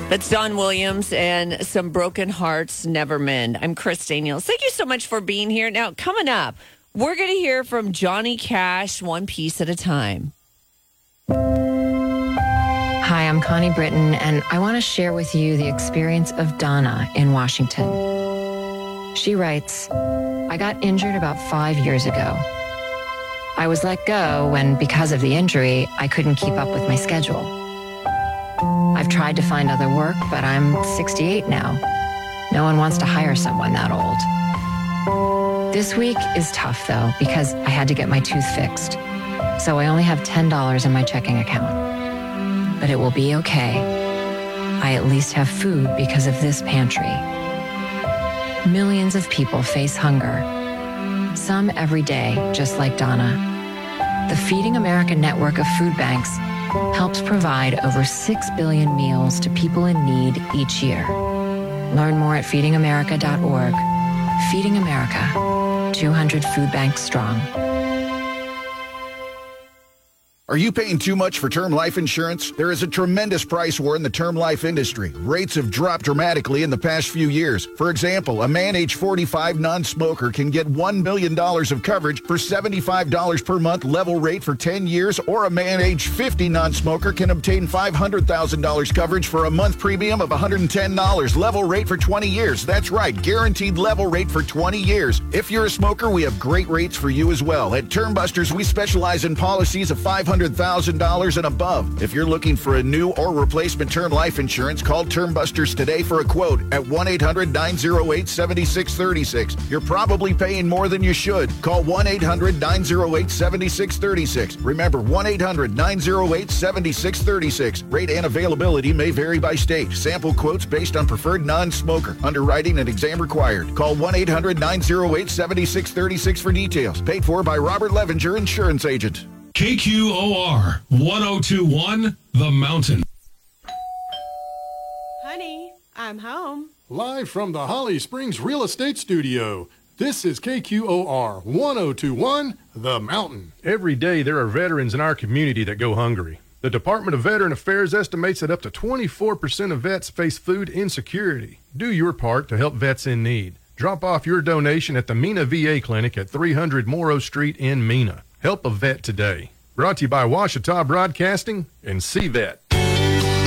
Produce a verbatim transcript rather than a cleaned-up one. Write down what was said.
That's Don Williams and Some Broken Hearts Never Mend. I'm Chris Daniels. Thank you so much for being here. Now, coming up, we're going to hear from Johnny Cash, one piece at a time. Hi, I'm Connie Britton, and I want to share with you the experience of Donna in Washington. She writes, I got injured about five years ago. I was let go when, because of the injury, I couldn't keep up with my schedule. I've tried to find other work, but I'm sixty-eight now. No one wants to hire someone that old. This week is tough, though, because I had to get my tooth fixed. So I only have ten dollars in my checking account. But it will be okay. I at least have food because of this pantry. Millions of people face hunger. Some every day, just like Donna. The Feeding America network of food banks helps provide over six billion meals to people in need each year. Learn more at feeding america dot org. Feeding America, two hundred food banks strong. Are you paying too much for term life insurance? There is a tremendous price war in the term life industry. Rates have dropped dramatically in the past few years. For example, a man age forty-five non-smoker can get one million dollars of coverage for seventy-five dollars per month level rate for ten years, or a man age fifty non-smoker can obtain five hundred thousand dollars coverage for a month premium of one hundred ten dollars level rate for twenty years. That's right, guaranteed level rate for twenty years. If you're a smoker, we have great rates for you as well. At Term Busters, we specialize in policies of five hundred thousand dollars and above. If you're looking for a new or replacement term life insurance, call Term Busters today for a quote at one eight hundred nine oh eight seven six three six. You're probably paying more than you should. Call one eight hundred nine oh eight seven six three six. Remember, one eight hundred nine oh eight seven six three six. Rate and availability may vary by state. Sample quotes based on preferred non-smoker. Underwriting and exam required. Call one eight hundred nine oh eight seven six three six for details. Paid for by Robert Levenger, insurance agent. K Q O R one oh two one, The Mountain. Honey, I'm home. Live from the Holly Springs Real Estate Studio, this is K Q O R one oh two one, The Mountain. Every day there are veterans in our community that go hungry. The Department of Veteran Affairs estimates that up to twenty-four percent of vets face food insecurity. Do your part to help vets in need. Drop off your donation at the Mena V A Clinic at three hundred Morrow Street in Mena. Help a vet today. Brought to you by Washita Broadcasting and C-Vet.